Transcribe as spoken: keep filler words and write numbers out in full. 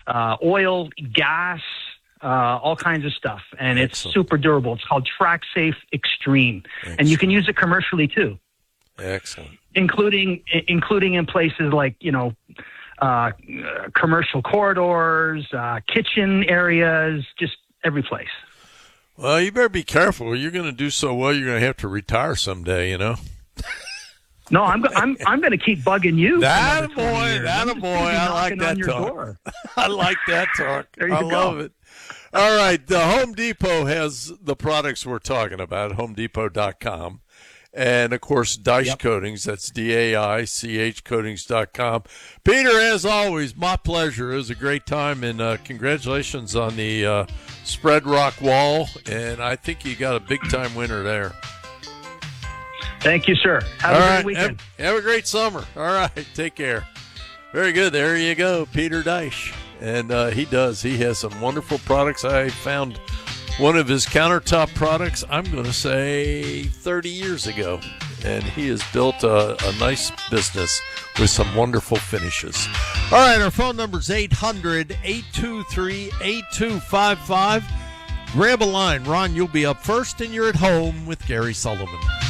uh, oil, gas, uh, all kinds of stuff. And it's Excellent. super durable. It's called TrackSafe Extreme. Excellent. And you can use it commercially too. Excellent. Including including in places like, you know, uh, commercial corridors, uh, kitchen areas, just every place. Well, you better be careful. You're going to do so well, you're going to have to retire someday, you know. No, I'm I'm I'm going to keep bugging you. That a boy, that a boy. I like that talk. I like that talk. There you I go. love it. All right, the Home Depot has the products we're talking about, home depot dot com. And, of course, Dice Yep. Coatings. That's D A I C H coatings dot com. Peter, as always, my pleasure. It was a great time, and uh, congratulations on the uh, Spread Rock Wall. And I think you got a big-time winner there. Thank you, sir. Have All a right, great weekend. Have, have a great summer. All right, take care. Very good. There you go, Peter Dice. And uh, he does. He has some wonderful products. I found one of his countertop products, I'm going to say thirty years ago. And he has built a, a nice business with some wonderful finishes. All right, our phone number is eight hundred, eight two three, eight two five five. Grab a line. Ron, you'll be up first, and you're at home with Gary Sullivan.